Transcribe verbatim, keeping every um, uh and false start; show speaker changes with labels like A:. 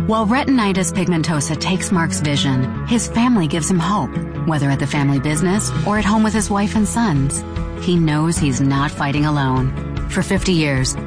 A: While retinitis pigmentosa takes Mark's vision, his family gives him hope, whether at the family business or at home with his wife and sons. He knows he's not fighting alone. For fifty years,